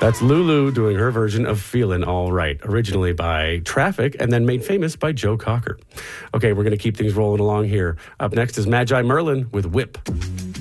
That's Lulu doing her version of Feelin' All Right, originally by Traffic and then made famous by Joe Cocker. Okay, we're going to keep things rolling along here. Up next is Magi Merlin with Whip.